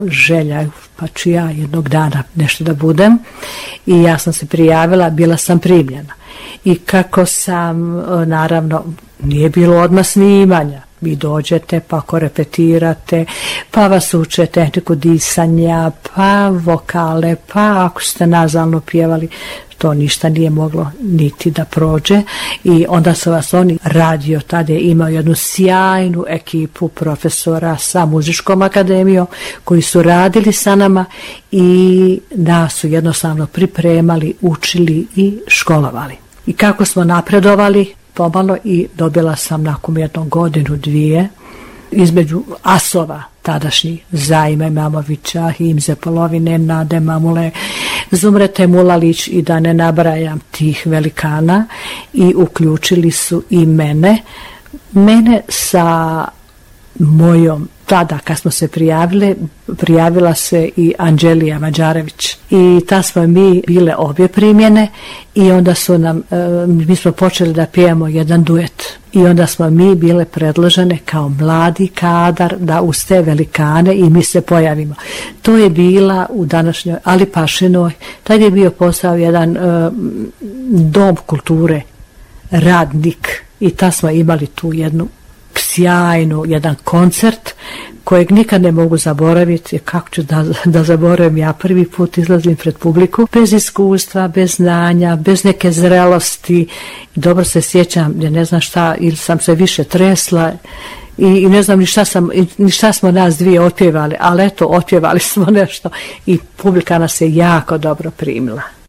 želja, pa ću ja jednog dana nešto da budem, i ja sam se prijavila, bila sam primljena. I kako sam, naravno, nije bilo odmah snimanja. Vi dođete, pa ako repetirate, pa vas uče tehniku disanja, pa vokale, pa ako ste nazalno pjevali, to ništa nije moglo niti da prođe. I onda su vas oni, radio tada je imao jednu sjajnu ekipu profesora sa muzičkom akademijom koji su radili sa nama i nas su jednostavno pripremali, učili i školovali. I kako smo napredovali pomalo, i dobila sam nakon jednog godinu, dvije, između asova tadašnji, Zajma Imamovića, Himze Polovine, Nade Mamule, Zumrete Mulalić, i da ne nabrajam tih velikana, i uključili su i mene sa mojom, tada kad smo se prijavila se i Anđelija Mađarević, i ta smo mi bile obje primljene, i onda su mi smo počeli da pijemo jedan duet, i onda smo mi bile predložene kao mladi kadar da uz te velikane i mi se pojavimo. To je bila u današnjoj Ali Pašinoj, tad je bio posao jedan dom kulture, Radnik, i tad smo imali tu jednu sjajnu, jedan koncert kojeg nikad ne mogu zaboraviti. Kako ću da zaboravim, ja prvi put izlazim pred publiku, bez iskustva, bez znanja, bez neke zrelosti. Dobro se sjećam, ja ne znam šta, ili sam se više tresla i ne znam ni šta smo nas dvije otpjevali, ali eto, otpjevali smo nešto i publika nas je jako dobro primila.